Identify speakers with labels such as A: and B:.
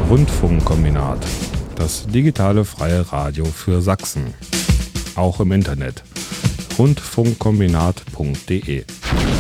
A: Rundfunkkombinat, das digitale freie Radio für Sachsen. Auch im Internet. rundfunkkombinat.de